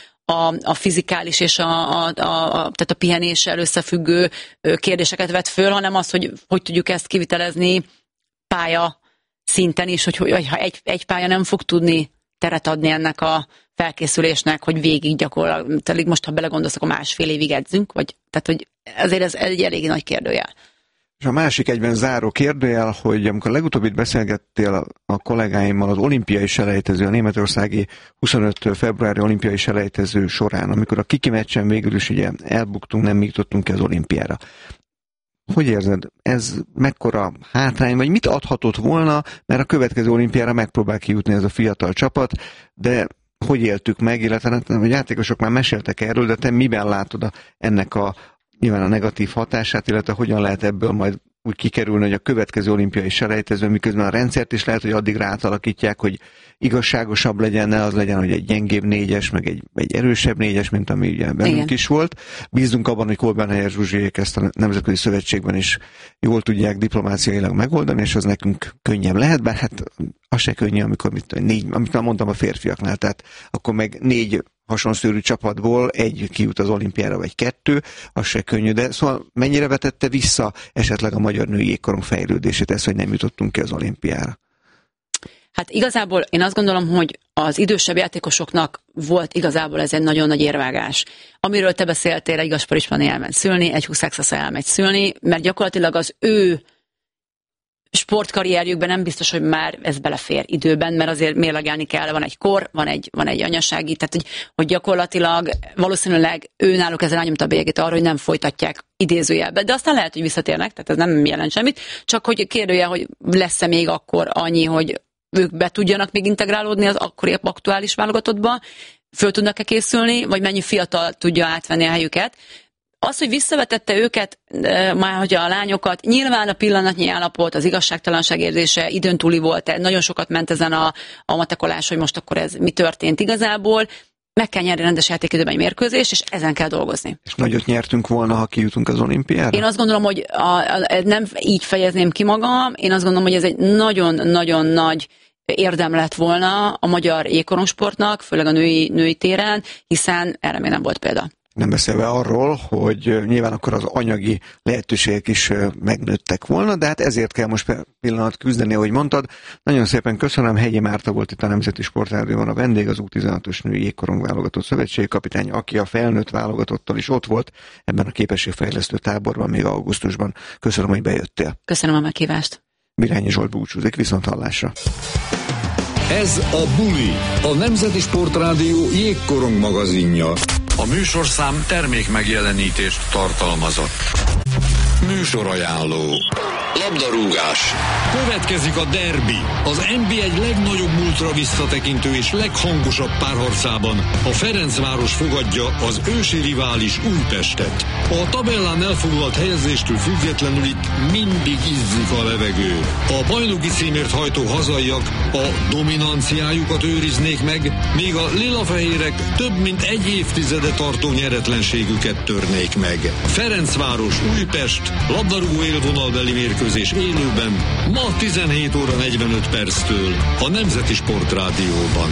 a fizikális és tehát a pihenéssel összefüggő kérdéseket vet föl, hanem az, hogy tudjuk ezt kivitelezni pálya szinten is, hogyha egy pálya nem fog tudni teret adni ennek a felkészülésnek, hogy végig gyakorlatilag, most ha belegondolsz, akkor másfél évig edzünk, tehát hogy azért ez egy elég nagy kérdőjel. És a másik egyben záró kérdőjel, hogy amikor legutóbb itt beszélgettél a kollégáimmal az olimpiai selejtező, a németországi 25. februári olimpiai selejtező során, amikor a kiki meccsen végül is ugye elbuktunk, nem jutottunk ki az olimpiára. Hogy érzed, ez mekkora hátrány, vagy mit adhatott volna, mert a következő olimpiára megpróbál kijutni ez a fiatal csapat, de hogy éltük meg, illetve a játékosok már meséltek erről, de te miben látod ennek nyilván a negatív hatását, illetve hogyan lehet ebből majd úgy kikerülni, hogy a következő olimpiai selejtező, miközben a rendszert is lehet, hogy addig átalakítják, hogy igazságosabb legyen, ne az legyen, hogy egy gyengébb négyes, meg egy erősebb négyes, mint ami ugye bennünk is volt. Bízunk abban, hogy Kolbán-Helyer Zsuzsiék ezt a Nemzetközi Szövetségben is jól tudják diplomáciailag megoldani, és az nekünk könnyebb lehet, bár hát az se könnyű, amikor amit már mondtam a férfiaknál, tehát akkor meg 4 hasonszörű csapatból egy kijut az olimpiára, vagy 2, az se könnyű, de szóval mennyire vetette vissza esetleg a magyar női jégkorong fejlődését ez, hogy nem jutottunk ki az olimpiára? Hát igazából én azt gondolom, hogy az idősebb játékosoknak volt igazából ez egy nagyon nagy érvágás. Amiről te beszéltél, egy Gaspar Ispani elment szülni, egy Huszák elmegy szülni, mert gyakorlatilag az ő sportkarrierjükben nem biztos, hogy már ez belefér időben, mert azért mérlegelni kell, van egy kor, van egy anyasági, tehát hogy gyakorlatilag valószínűleg ő náluk ezzel rányomta a bélyegét arra, hogy nem folytatják idézőjelbe, de aztán lehet, hogy visszatérnek, tehát ez nem jelent semmit, csak hogy kérdője, hogy lesz-e még akkor annyi, hogy ők be tudjanak még integrálódni az akkori aktuális válogatottba, föl tudnak-e készülni, vagy mennyi fiatal tudja átvenni a helyüket. Az, hogy visszavetette őket, már hogy a lányokat, nyilván a pillanatnyi állapot, az igazságtalanság érzése időn túli volt, nagyon sokat ment ezen a matekolás, hogy most akkor ez mi történt igazából. Meg kell nyerni rendes játékidőben egy mérkőzést, és ezen kell dolgozni. És nagyot nyertünk volna, ha kijutunk az olimpiára? Én azt gondolom, hogy nem így fejezném ki magam, én azt gondolom, hogy ez egy nagyon-nagyon nagy érdem lett volna a magyar jégkorongsportnak, főleg a női téren, hiszen erre még nem volt példa. Nem beszélve arról, hogy nyilván akkor az anyagi lehetőségek is megnőttek volna, de hát ezért kell most pillanat küzdeni, ahogy mondtad. Nagyon szépen köszönöm, Hegyi Márta volt itt a Nemzeti Sportrádióban a vendég, az U16-os női jégkorong válogatott szövetségi kapitány, aki a felnőtt válogatottal is ott volt ebben a képességfejlesztő táborban még augusztusban. Köszönöm, hogy bejöttél. Köszönöm a meghívást. Virányi Zsolt búcsúzik, viszonthallásra. Ez a Buli, a Nemzeti Sportrádió jégkorong magazinja. A műsorszám termék megjelenítést tartalmazott. Műsorajánló. Labdarúgás. Következik a derbi, az NB1 legnagyobb múltra visszatekintő és leghangosabb párharcában. A Ferencváros fogadja az ősi rivális Újpestet. A tabellán elfoglalt helyezéstől függetlenül itt mindig izzik a levegő. A bajnoki címért hajtó hazaiak a dominanciájukat őriznék meg, míg a lilafehérek több mint egy évtizede tartó nyeretlenségüket törnék meg. Ferencváros, Újpest, labdarúgó élvonalbeli mérkőzés élőben, ma 17 óra 45 perctől a Nemzeti Sportrádióban.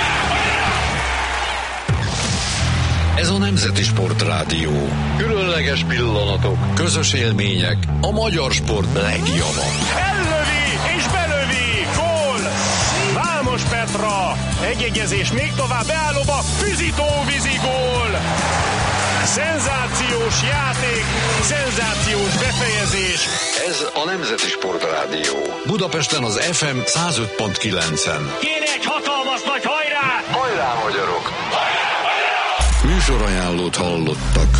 Ez a Nemzeti Sportrádió. Különleges pillanatok, közös élmények, a magyar sport legjava. Ellövi és belövi! Gól! Vámos Petra! Egyegyezés még tovább beállóba, Füzitó-vízi gól! Szenzációs játék, szenzációs befejezés. Ez a Nemzeti Sportrádió. Budapesten az FM 105.9-en. Kéne egy hatalmas nagy hajrá! Hajrá, magyarok! Műsorajánlót hallottak.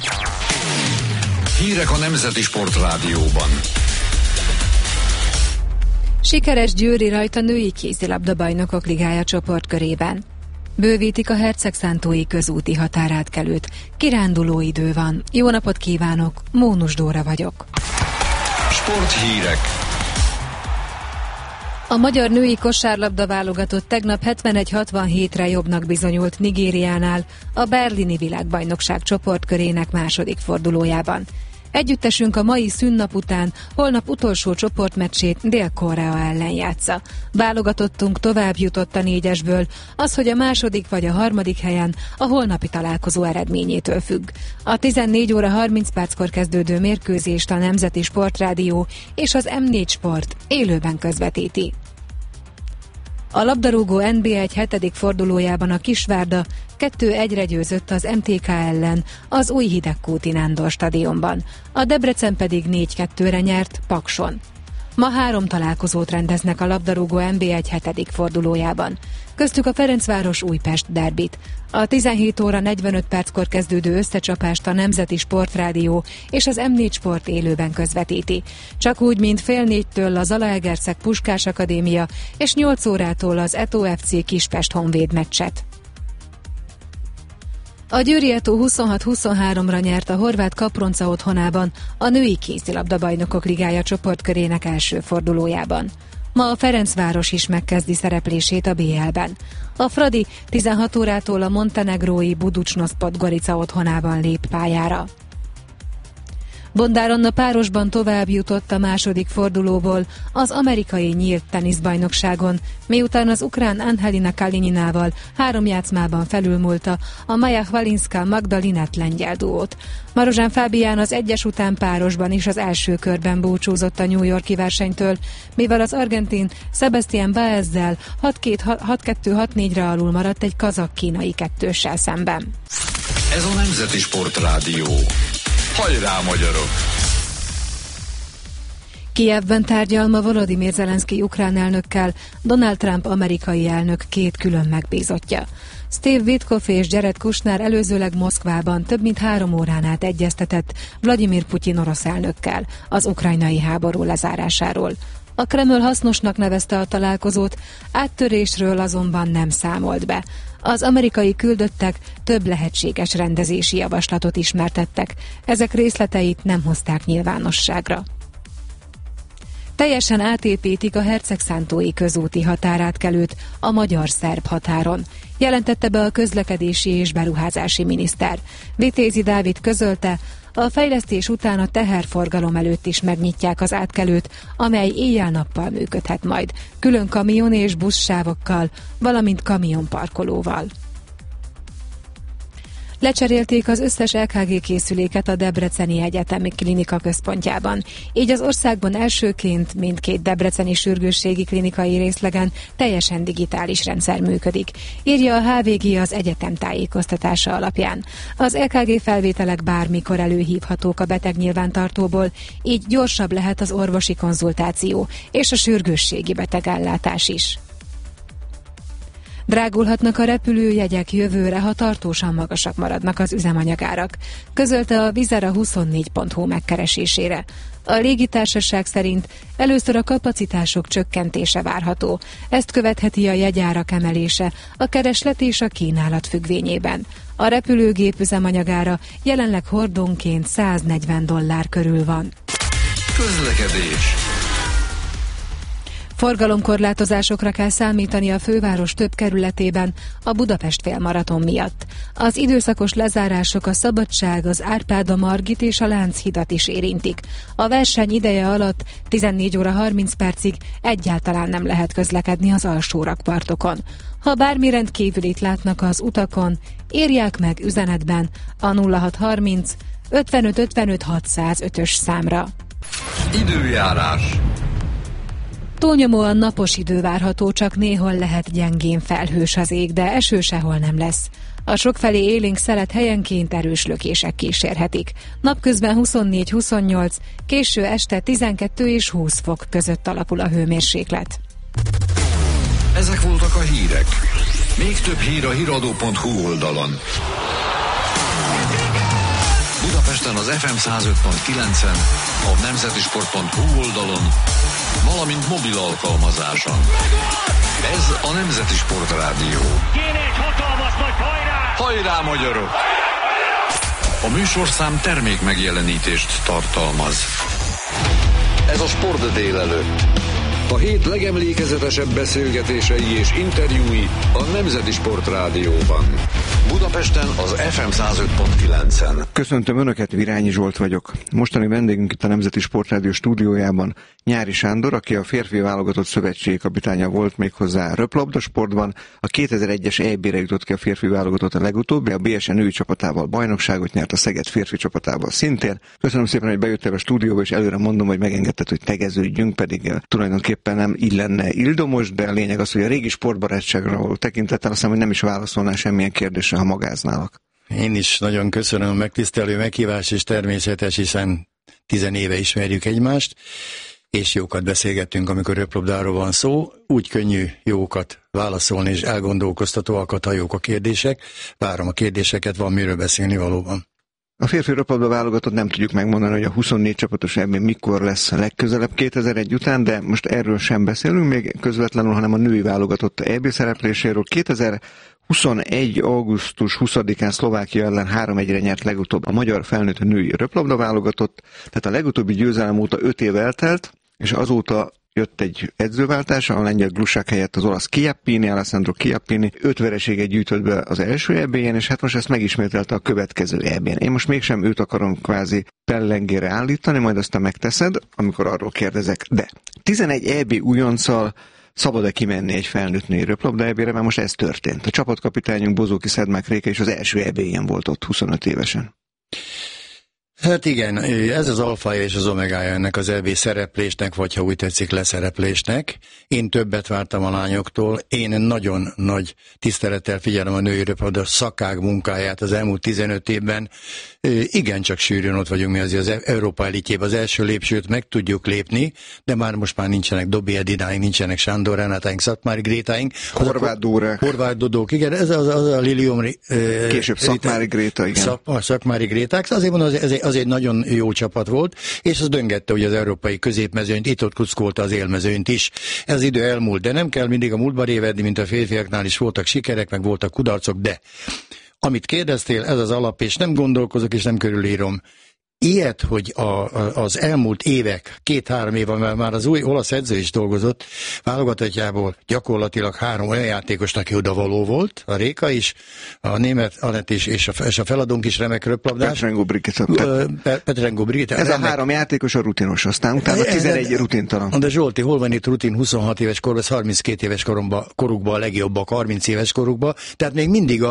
Hírek a Nemzeti Sportrádióban. Sikeres győri rajt a női kézilabda-bajnokok ligája csoportkörében. Bővítik a hercegszántói közúti határátkelőt. Kiránduló idő van. Jó napot kívánok, Mónus Dóra vagyok. Sporthírek. A magyar női kosárlabda válogatott tegnap 71-67-re jobbnak bizonyult Nigériánál a berlini világbajnokság csoportkörének második fordulójában. Együttesünk a mai szünnap után holnap utolsó csoportmeccsét Dél-Korea ellen játsza. Válogatottunk tovább jutott a négyesből, az, hogy a második vagy a harmadik helyen a holnapi találkozó eredményétől függ. A 14 óra 30 perckor kezdődő mérkőzést a Nemzeti Sportrádió és az M4 Sport élőben közvetíti. A labdarúgó NB1 hetedik fordulójában a Kisvárda 2-1-re győzött az MTK ellen az új Hidegkúti Nándor stadionban, a Debrecen pedig 4-2-re nyert Pakson. Ma 3 találkozót rendeznek a labdarúgó NB1 hetedik fordulójában. Köztük a Ferencváros Újpest derbit. A 17 óra 45 perckor kezdődő összecsapást a Nemzeti Sportrádió és az M4 Sport élőben közvetíti. Csak úgy, mint fél 4-től a Zalaegerszeg Puskás Akadémia és 8 órától az Eto FC Kispest Honvéd meccset. A Győri Eto 26-23-ra nyert a horvát Kapronca otthonában a női kézilabda-bajnokok ligája csoportkörének első fordulójában. Ma a Ferencváros is megkezdi szereplését a BL-ben. A Fradi 16 órától a montenegrói Budućnost Podgorica otthonában lép pályára. Bondár Anna párosban tovább jutott a második fordulóból az amerikai nyílt teniszbajnokságon, miután az ukrán Angelina Kalininával 3 játszmában felülmúlta a Maja Hvalinska-Magdalinet lengyel duót. Marozsán Fábián az egyes után párosban is az első körben búcsúzott a New York-i versenytől, mivel az argentin Sebastián Baezzel 6-2-6-4-re alul maradt egy kazak-kínai kettőssel szemben. Ez a Nemzeti Sportrádió. Hajrá, magyarok! Kijevben tárgyal ma Volodymyr Zelenszky ukrán elnökkel Donald Trump amerikai elnök 2 külön megbízottja. Steve Witkoff és Jared Kushner előzőleg Moszkvában több mint 3 órán át egyeztetett Vladimir Putyin orosz elnökkel az ukrajnai háború lezárásáról. A Kreml hasznosnak nevezte a találkozót, áttörésről azonban nem számolt be. Az amerikai küldöttek több lehetséges rendezési javaslatot ismertettek, ezek részleteit nem hozták nyilvánosságra. Teljesen átépítik a hercegszántói közúti határátkelőt a magyar-szerb határon, jelentette be a közlekedési és beruházási miniszter. Vitézi Dávid közölte, a fejlesztés után a teherforgalom előtt is megnyitják az átkelőt, amely éjjel-nappal működhet majd, külön kamion és buszsávokkal, valamint kamionparkolóval. Lecserélték az összes EKG készüléket a Debreceni Egyetemi Klinika központjában. Így az országban elsőként mindkét debreceni sürgősségi klinikai részlegen teljesen digitális rendszer működik, írja a HVG az egyetem tájékoztatása alapján. Az EKG felvételek bármikor előhívhatók a betegnyilvántartóból, így gyorsabb lehet az orvosi konzultáció és a sürgősségi betegellátás is. Drágulhatnak a repülőjegyek jövőre, ha tartósan magasak maradnak az üzemanyagárak, közölte a Vizera24.hu megkeresésére. A légitársaság szerint először a kapacitások csökkentése várható. Ezt követheti a jegyárak emelése, a kereslet és a kínálat függvényében. A repülőgép üzemanyagára jelenleg hordónként $140 körül van. Közlekedés. Forgalomkorlátozásokra kell számítani a főváros több kerületében a Budapest félmaraton miatt. Az időszakos lezárások a Szabadság, az Árpád, a Margit és a Lánchidat is érintik. A verseny ideje alatt 14 óra 30 percig egyáltalán nem lehet közlekedni az alsó rakpartokon. Ha bármi rendkívülit látnak az utakon, írják meg üzenetben a 0630 55 55 605-ös számra. Időjárás. Túlnyomóan napos idő várható, csak néhol lehet gyengén felhős az ég, de eső sehol nem lesz. A sokfelé élénk szelet helyenként erős lökések kísérhetik. Napközben 24-28, késő este 12 és 20 fok között alakul a hőmérséklet. Ezek voltak a hírek. Még több hír a hiradó.hu oldalon. Budapesten az FM 105.9-en, a nemzetisport.hu oldalon, valamint mobil alkalmazáson. Ez a Nemzeti Sport Rádió. Kéne egy hatalmas nagy hajrá! Hajrá, magyarok! A műsorszám termék megjelenítést tartalmaz. Ez a Sport délelőtt. A hét legemlékezetesebb beszélgetései és interjúi a Nemzeti Sport Rádióban. Budapesten az FM 105.9-en. Köszöntöm Önöket, Virányi Zsolt vagyok. Mostani vendégünk itt a Nemzeti Sport Rádió stúdiójában Nyári Sándor, aki a férfi válogatott szövetségi kapitánya volt méghozzá röplabdasportban. A 2001-es EB-re jutott ki a férfi válogatott a legutóbbi, a BSN női csapatával bajnokságot nyert, a Szeged férfi csapatával szintén. Köszönöm szépen, hogy bejöttél a stúdióba, és előre mondom, hogy megengedted, hogy tegeződjünk, pedig tulajdonképpen nem illenne ildomos, de a lényeg az, hogy a régi sportbarátságra való tekintettel azt hiszem, hogy nem is válaszolnál semmilyen kérdésre, ha magáználak. Én is nagyon köszönöm a megtisztelő meghívást, és természetes, hiszen 10 éve ismerjük egymást, és jókat beszélgettünk, amikor röplabdáról van szó. Úgy könnyű jókat válaszolni, és elgondolkoztatóakat, ha jók a kérdések. Várom a kérdéseket, van miről beszélni valóban. A férfi röplabda válogatott nem tudjuk megmondani, hogy a 24 csapatos EB mikor lesz a legközelebb 2001 után, de most erről sem beszélünk még közvetlenül, hanem a női válogatott EB szerepléséről. 2021. augusztus 20-án Szlovákia ellen 3-1-re nyert legutóbb a magyar felnőtt női röplabda válogatott, tehát a legutóbbi győzelem óta 5 év eltelt, és azóta jött egy edzőváltás, a lengyel Glusák helyett az olasz Chiappini, Alessandro Chiappini 5 vereséget gyűjtött be az első EB-en, és hát most ezt megismételte a következő EB-en. Én most mégsem őt akarom kvázi pellengére állítani, majd aztán megteszed, amikor arról kérdezek. De 11 EB újonccal szabad-e kimenni egy felnőtt női röplabda EB-re, mert most ez történt. A csapatkapitányunk Bozóki Szedmák Réka is az első EB-en volt ott 25 évesen. Hát igen, ez az alfája és az omegája ennek az EB szereplésnek, vagy ha úgy tetszik, leszereplésnek. Én többet vártam a lányoktól, én nagyon nagy tisztelettel figyelem a női röplabda szakág munkáját az elmúlt 15 évben. Igencsak sűrűn ott vagyunk mi az Európa elitjében, az első lépcsőt meg tudjuk lépni, de most már nincsenek Dobby Edináink, nincsenek Sándor Renátáink, Szatmári Grétáink. Horváth Dórák. Horváth Dodók, igen, ez az a Lilium. Később Szatmári Gréta, igen. Szatmári Gréták, azért mondom, az egy nagyon jó csapat volt, és az döngette ugye az európai középmezőnyt, itt-ott kuckolta az élmezőnyt is. Ez az idő elmúlt, de nem kell mindig a múltba révedni, mint a férfiaknál is voltak sikerek, meg voltak kudarcok, de amit kérdeztél, ez az alap, és nem gondolkozok, és nem körülírom. ilyet, hogy az elmúlt évek, 2-3 éve már az új olasz edző is dolgozott, válogatottjából gyakorlatilag 3 olyan játékos, aki odavaló volt, a Réka is, a német Anett is, és a feladónk is remek röplabdás. Petrengo Brigitte. Ez a 3 játékos a rutinos, aztán utána 11 rutintalan. De Zsolti, hol van itt rutin 26 éves korban, 32 éves korukban a legjobbak, 30 éves korukban, tehát még mindig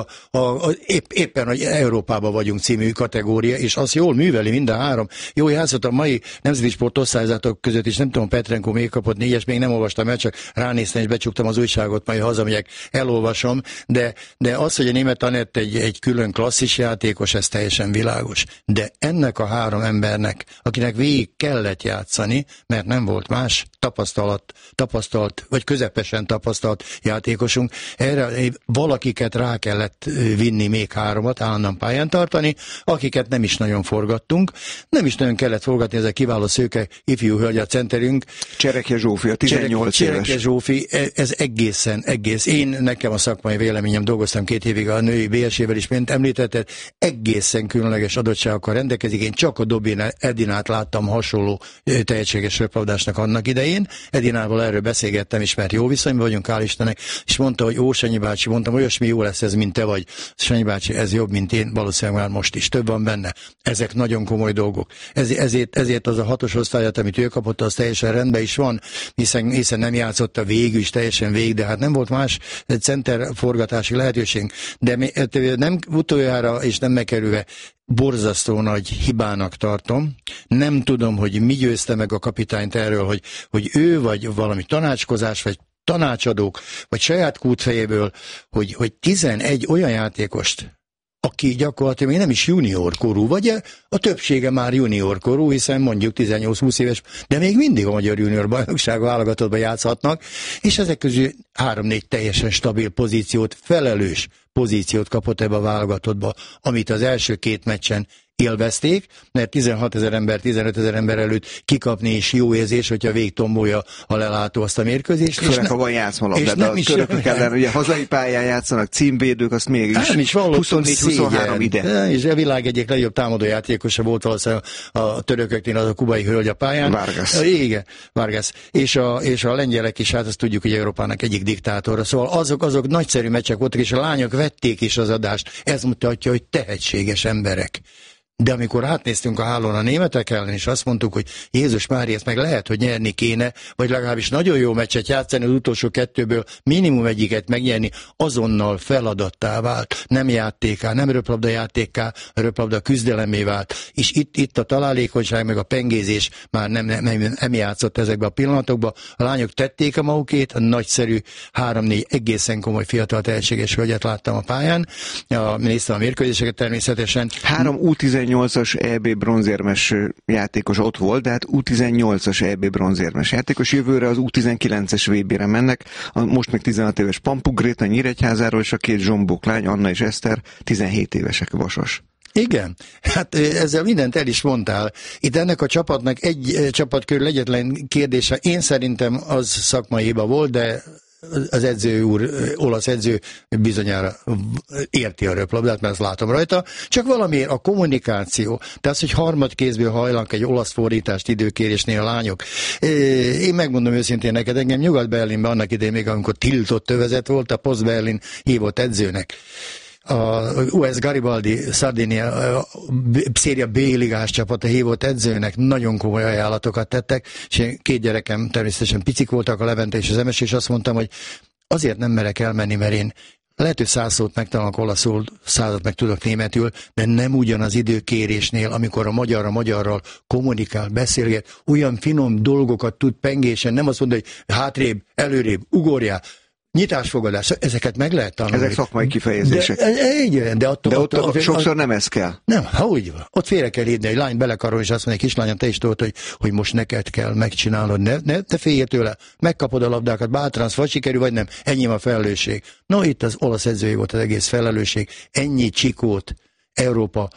éppen, hogy Európában vagyunk című kategória, és az jól műveli mind a 3. Jó játszott a mai nemzeti sport osztályzatok között is, nem tudom, Petrenko még kapott 4-es, még nem olvastam el, csak ránéztem és becsuktam az újságot, majd hazamegyek, elolvasom, de az, hogy a német Anett egy külön klasszis játékos, ez teljesen világos. De ennek a 3 embernek, akinek végig kellett játszani, mert nem volt más tapasztalt, vagy közepesen tapasztalt játékosunk, erre valakiket rá kellett vinni, még 3-at, állandóan pályán tartani, akiket nem is nagyon forgattunk, nem is nagyon kellett forgatni, ez a kiváló szőke ifjú hölgy a centerünk. Csereke Zsófi, a 18 éves. Csereke Zsófi, ez egész. Nekem a szakmai véleményem, dolgoztam 2 évig a női BS-ével is, mint említetted, egészen különleges adottságokkal rendelkezik. Én csak a Dobin Edinát láttam hasonló tehetséges röplabdásnak annak idején. Edinával erről beszélgettem is, mert jó viszonyban vagyunk, hál' Istennek, és mondta, hogy Sanyi bácsi, mondtam, olyasmi jó lesz ez, mint te vagy. Sanyi bácsi, ez jobb, mint én, valószínűleg már most is. Több van benne. Ezek nagyon komoly dolgok. Ezért az a 6-os osztályat, amit ő kapott, az teljesen rendben is van, hiszen nem játszotta végül is teljesen végig, de hát nem volt más center forgatási lehetőség. De nem utoljára és nem megkerülve, borzasztó nagy hibának tartom. Nem tudom, hogy mi győzte meg a kapitányt erről, hogy ő vagy valami tanácskozás, vagy tanácsadók, vagy saját kútfejéből, hogy 11 olyan játékost, aki gyakorlatilag még nem is junior korú, vagy a többsége már junior korú, hiszen mondjuk 18-20 éves, de még mindig a magyar junior bajnokság válogatottban játszhatnak, és ezek közül 3-4 teljesen stabil pozíciót, felelős pozíciót kapott ebbe a válogatottba, amit az első 2 meccsen élvezték, mert 16 000 ember, 15 000 ember előtt kikapni is jó érzés, hogyha végigtombolja a lelátó azt a mérkőzést. Főleg, ha van játszmalabda, de a törökök ellen, ugye hazai pályán játszanak, címvédők, azt mégis 24-23 ide. És a világ egyik legjobb támadó játékosa volt valószínűleg a törököknél az a kubai hölgy a pályán. Vargas. Igen, Vargas. És a lengyelek is, hát azt tudjuk, hogy Európának egyik diktátora. Szóval azok nagyszerű meccsek voltak, és a lányok vették is az adást. Ez mutatja, hogy tehetséges emberek. De amikor átnéztünk a hálón a németek ellen, és azt mondtuk, hogy Jézus Mária, ezt meg lehet, hogy nyerni kéne, vagy legalábbis nagyon jó meccset játszani, az utolsó 2-ből minimum egyiket megnyerni, azonnal feladattá vált. Nem játéká, nem röplabda játéká, a röplabda küzdelemé vált. És itt a találékonyság, meg a pengézés már nem játszott ezekben a pillanatokban. A lányok tették a magukét, a nagyszerű 3-4 egészen komoly fiatal tehetséges hölgyet láttam a pályán. Néztem a mérkőzéseket természetesen. 3 U18-as EB bronzérmes játékos ott volt, de hát U18-as EB bronzérmes játékos. Jövőre az U19-es VB-re mennek. Most még 16 éves Pampuk Gréta Nyíregyházáról, és a 2 zsombók lány, Anna és Eszter, 17 évesek, Vasas. Igen, hát ezzel mindent el is mondtál. Itt ennek a csapatnak egy csapat körül egyetlen kérdése, én szerintem az szakmai hiba volt, de az edző úr, olasz edző bizonyára érti a röplabdát, mert azt látom rajta, csak valamiért a kommunikáció, tehát az, hogy harmadkézből hajlanak egy olasz fordítást időkérésnél a lányok. Én megmondom őszintén neked, engem Nyugat-Berlinben annak idején még, amikor tiltott övezet volt, a Post-Berlin hívott edzőnek. A US Garibaldi Sardinia széria B-ligás csapata hívott edzőnek nagyon komoly ajánlatokat tettek, és 2 gyerekem természetesen picik voltak, a Levente és az Emes, és azt mondtam, hogy azért nem merek elmenni, mert én lehet, hogy 100 szót megtanulok olaszul, 100-at meg tudok németül, de nem ugyanaz időkérésnél, amikor a magyarral kommunikál, beszélget, olyan finom dolgokat tud pengésen, nem azt mondja, hogy hátrébb, előrébb, ugorjál, nyitásfogadás, ezeket meg lehet tanulni. Ezek szakmai kifejezések. De ott sokszor nem ez kell. Nem, úgy van. Ott félre kell írni, egy lány belekarol, és azt mondja, kislányom, te is tudod, hogy most neked kell megcsinálnod. Ne te félj tőle, megkapod a labdákat, bátran, vagy sikerül, vagy nem. Ennyi a felelősség. No, itt az olasz edzői volt az egész felelősség. Ennyi csikót Európa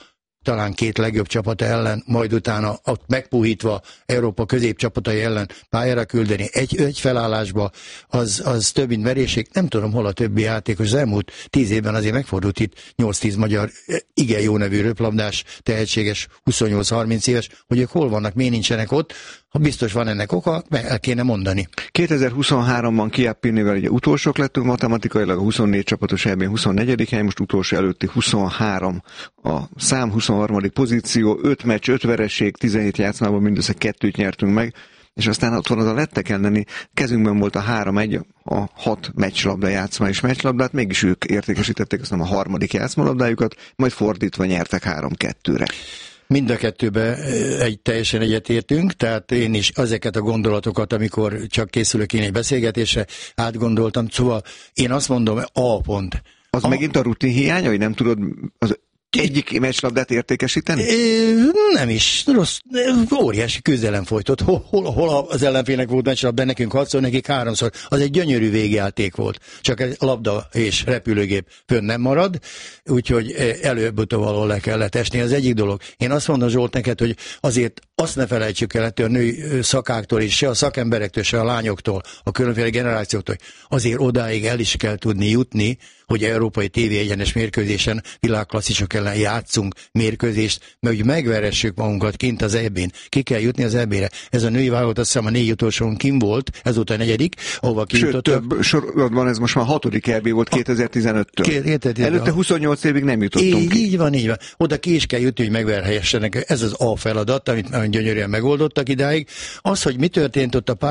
talán 2 legjobb csapata ellen, majd utána ott megpuhítva Európa középcsapatai ellen pályára küldeni egy felállásba, az több mint vereség. Nem tudom, hol a többi játékos. Az elmúlt 10 évben azért megfordult itt 8-10 magyar igen jó nevű röplabdás, tehetséges, 28-30 éves, hogy ők hol vannak, miért nincsenek ott. Ha biztos van ennek oka, el kéne mondani. 2023-ban Chiappinivel ugye utolsók lettünk matematikailag, a 24 csapatos EB-n 24. hely, most utolsó előtti 23 a szám, 23. pozíció, 5 meccs, 5 vereség, 17 játszmában mindössze 2-t nyertünk meg, és aztán ott van az a lettek elleni, kezünkben volt a 3-1, a 6 meccslabda játszma és meccslabdát, mégis ők értékesítették aztán a harmadik játszmalabdájukat, majd fordítva nyertek 3-2-re. Mind a kettőbe teljesen egyetértünk, tehát én is ezeket a gondolatokat, amikor csak készülök én egy beszélgetésre, átgondoltam. Szóval én azt mondom, A pont. Az megint a rutin hiánya, hogy nem tudod az egyik meccslabdát értékesíteni? Nem is. Rossz, óriási küzdelem folytott. Hol az ellenfélnek volt meccslabda, nekünk 6-szor, nekik 3-szor. Az egy gyönyörű végjáték volt. Csak egy labda és repülőgép fönn nem marad, úgyhogy előbb-utóbb valahol le kellett esni. Az egyik dolog. Én azt mondom, Zsolt, neked, hogy azért azt ne felejtsük el ettől a női szakáktól is, se a szakemberektől, se a lányoktól, a különféle generációktól, azért odáig el is kell tudni jutni, hogy európai tévéegyenes mérkőzésen világklasszisok ellen játszunk mérkőzést, mert hogy megveressük magunkat kint az EB-n. Ki kell jutni az EB-re. Ez a női válogatott, azt hiszem a 4 utolsón kim volt, ezóta a 4., ahova kijutott. Sőt, több sorozatban ez most már 6. EB volt 2015-től. Előtte 28 évig nem jutottunk ki. Így van. Oda ki is kell jutni, hogy megverhessenek. Ez az A feladat, amit gyönyörűen megoldottak idáig. Az, hogy mi történt ott a